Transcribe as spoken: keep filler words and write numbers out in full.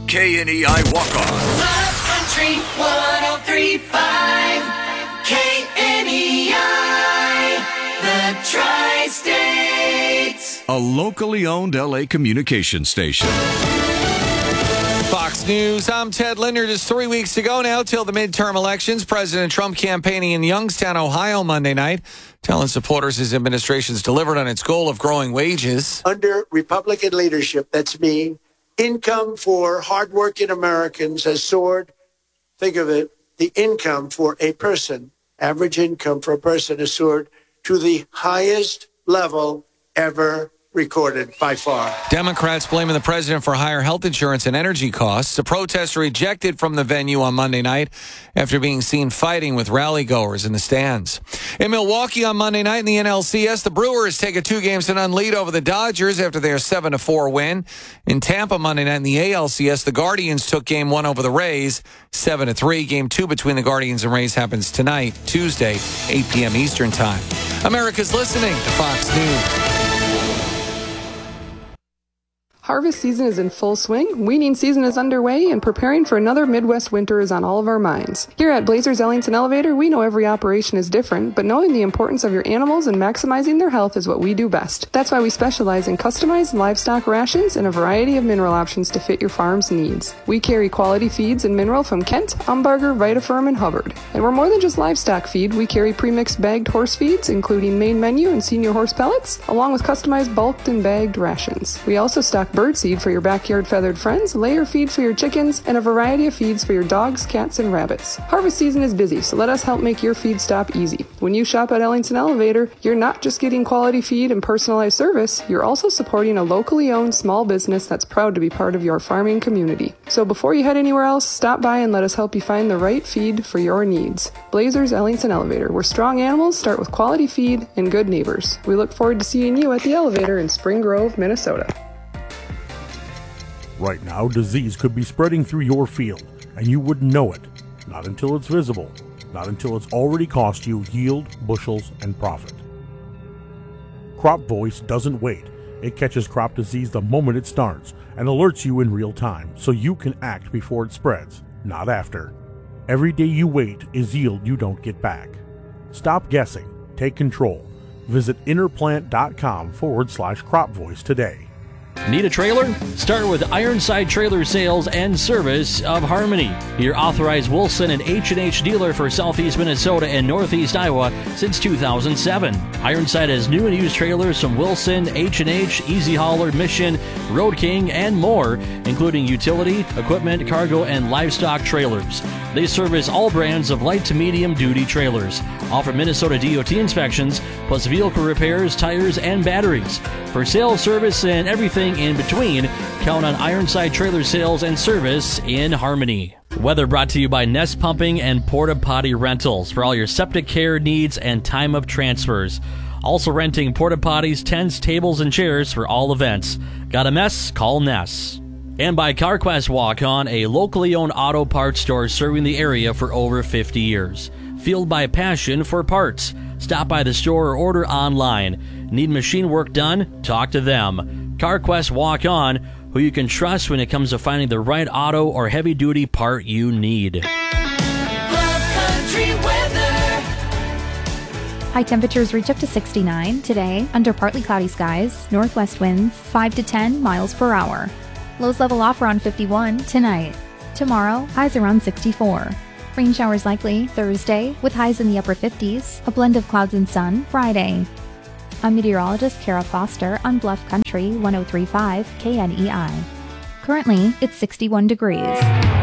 K N E I walk-on. Love Country one oh three point five. K N E I, the Tri-States. A locally owned L A communication station. Fox News, I'm Ted Linder. Just three weeks to go now till the midterm elections. President Trump campaigning in Youngstown, Ohio Monday night, telling supporters his administration's delivered on its goal of growing wages. Under Republican leadership, that's me, income for hardworking Americans has soared. Think of it, the income for a person, average income for a person has soared to the highest level ever recorded by far. Democrats blaming the president for higher health insurance and energy costs. A protester ejected from the venue on Monday night after being seen fighting with rally goers in the stands. In Milwaukee on Monday night in the N L C S, the Brewers take a two games to none lead over the Dodgers after their seven to four win. In Tampa Monday night in the A L C S, the Guardians took game one over the Rays, seven to three. Game two between the Guardians and Rays happens tonight, Tuesday, eight p.m. Eastern Time. America's listening to Fox News. Harvest season is in full swing, weeding season is underway, and preparing for another Midwest winter is on all of our minds. Here at Blazers Ellington Elevator, we know every operation is different, but knowing the importance of your animals and maximizing their health is what we do best. That's why we specialize in customized livestock rations and a variety of mineral options to fit your farm's needs. We carry quality feeds and mineral from Kent, Umbarger, Vitaferm, and Hubbard. And we're more than just livestock feed. We carry premixed bagged horse feeds, including main menu and senior horse pellets, along with customized bulked and bagged rations. We also stock bird seed for your backyard feathered friends, layer feed for your chickens, and a variety of feeds for your dogs, cats, and rabbits. Harvest season is busy, so let us help make your feed stop easy. When you shop at Ellington Elevator, you're not just getting quality feed and personalized service, you're also supporting a locally owned small business that's proud to be part of your farming community. So before you head anywhere else, stop by and let us help you find the right feed for your needs. Blazers Ellington Elevator, where strong animals start with quality feed and good neighbors. We look forward to seeing you at the elevator in Spring Grove, Minnesota. Right now, disease could be spreading through your field, and you wouldn't know it. Not until it's visible. Not until it's already cost you yield, bushels, and profit. Crop Voice doesn't wait. It catches crop disease the moment it starts and alerts you in real time, so you can act before it spreads, not after. Every day you wait is yield you don't get back. Stop guessing. Take control. Visit interplant.com forward slash crop voice today. Need a trailer? Start with Ironside Trailer Sales and Service of Harmony, your authorized Wilson and H and H dealer for Southeast Minnesota and Northeast Iowa since two thousand seven. Ironside has new and used trailers from Wilson, H and H, Easy Hauler, Mission, Road King, and more, including utility, equipment, cargo, and livestock trailers. They service all brands of light to medium duty trailers, offer Minnesota D O T inspections, plus vehicle repairs, tires, and batteries. For sales, service, and everything in between, count on Ironside Trailer Sales and Service in Harmony. Weather brought to you by Nest Pumping and Porta Potty Rentals for all your septic care needs and time of transfers. Also renting porta potties, tents, tables, and chairs for all events. Got a mess? Call Ness. And by CarQuest Walk-On, a locally owned auto parts store serving the area for over fifty years. Fueled by passion for parts. Stop by the store or order online. Need machine work done? Talk to them. CarQuest Walk-On, who you can trust when it comes to finding the right auto or heavy-duty part you need. Love Country weather. High temperatures reach up to sixty-nine today under partly cloudy skies. Northwest winds five to ten miles per hour. Lows level off around fifty-one tonight. Tomorrow, highs around sixty-four. Rain showers likely Thursday with highs in the upper fifties. A blend of clouds and sun Friday. I'm meteorologist Kara Foster on Bluff Country one oh three point five K N E I. Currently, it's sixty-one degrees.